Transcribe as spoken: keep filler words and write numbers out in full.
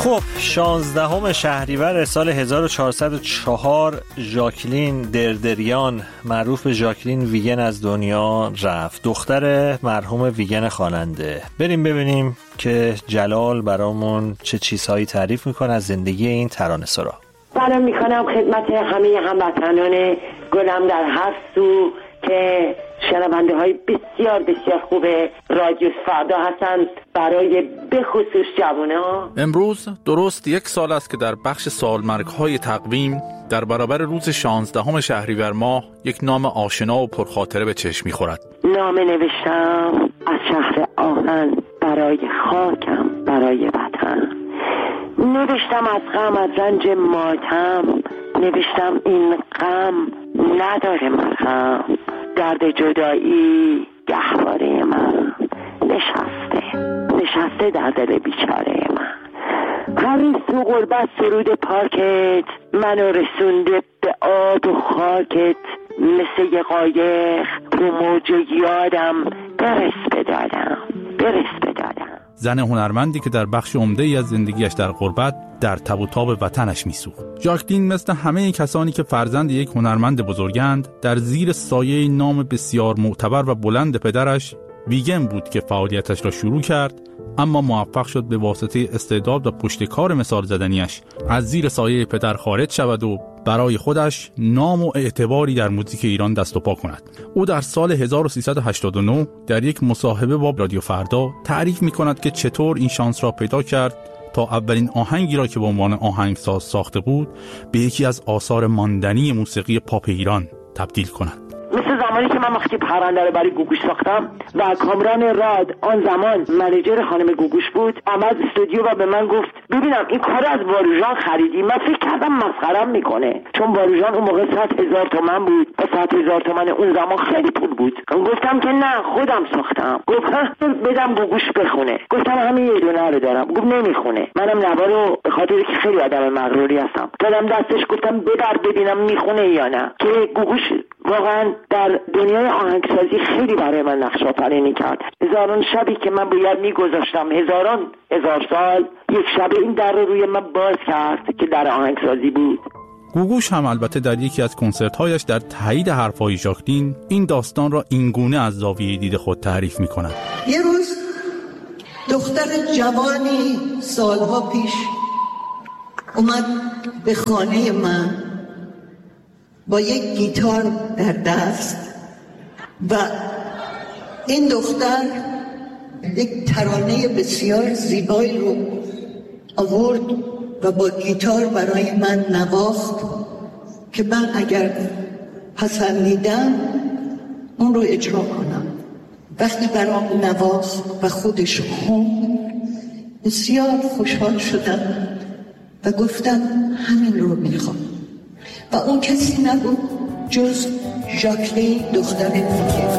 خب شانزدهم شهریور سال هزار و چهارصد و چهار ژاکلین دردریان معروف به ژاکلین ویگن از دنیا رفت، دختر مرحوم ویگن خواننده. بریم ببینیم که جلال برامون چه چیزهایی تعریف میکنه از زندگی این ترانه‌سرا. سلام میکنم خدمت همه هموطنان گلم در هر سو که شنونده های بسیار بسیار خوب رادیو فردا هستند، برای بخصوص جوانان. امروز درست یک سال است که در بخش سالمرگ های تقویم در برابر روز شانزدهم شهریور ماه یک نام آشنا و پرخاطره به چشم می‌خورد. نامه نوشتم از شهر آهن برای خاکم، برای وطن. نوشتم از غم، از رنج ماتم. نوشتم این غم نداره مرهم. درد جدایی گهواره من نشسته نشسته در دل بیچاره من. هر سو غربت سرود پاکت منو رسونده به آب و خاکت. مثل یه قایق رو موج یادم برس بدادم برس بدادم. زن هنرمندی که در بخش عمده‌ای از زندگیش در غربت در تب و تاب وطنش میسوخت. ژاکلین مثل همه کسانی که فرزند یک هنرمند بزرگند در زیر سایه نام بسیار معتبر و بلند پدرش ویگن بود که فعالیتش را شروع کرد، اما موفق شد به واسطه استعداد و پشتکار مثال زدنیش از زیر سایه پدر خارج شود و برای خودش نام و اعتباری در موزیک ایران دست و پا کند. او در سال هزار و سیصد و هشتاد و نه در یک مصاحبه با رادیو فردا تعریف می کند که چطور این شانس را پیدا کرد تا اولین آهنگی را که به عنوان آهنگساز ساخته بود به یکی از آثار ماندنی موسیقی پاپ ایران تبدیل کند. مثل زمانی که من وقتی پرنده رو برای گوگوش ساختم و کامران راد آن زمان منیجر خانم گوگوش بود، آمد استودیو و به من گفت ببینم این کار از واروژان خریدی؟ من فکر کردم مسخرم میکنه، چون واروژان اون موقع صد هزار تومن بود و صد هزار تومن اون زمان خیلی پول بود. گفتم که نه خودم ساختم. گفت بدم گوگوش بخونه. گفتم همین یه دونه رو دارم. گفت نمیخونه. منم نوا رو به خاطر که خیلی آدم مغروری هستم دادم دستش، گفتم ببر ببینم میخونه یا نه. که گوگوش واقعا در دنیای آهنگسازی خیلی برای من نقش آفرینی کرد. هزاران شبی که من باید میگذاشتم، هزاران هزار سال، یک شب این در رو روی من باز کرد که در آهنگسازی بود. گوگوش هم البته در یکی از کنسرت‌هایش در تایید حرف‌های ژاکلین این داستان را اینگونه از زاویه دید خود تعریف می‌کند. یه روز دختر جوانی سالها پیش اومد به خانه من با یک گیتار در دست و این دختر یک ترانه بسیار زیبایی رو آورد و با گیتار برای من نواخت که من اگر پسندیدم اون رو اجرا کنم. وقتی برام نواخت و خودش خوند بسیار خوشحال شدم و گفتم همین رو میخوام. و اون کسی نبود جز ژاکلین دختر ویگن.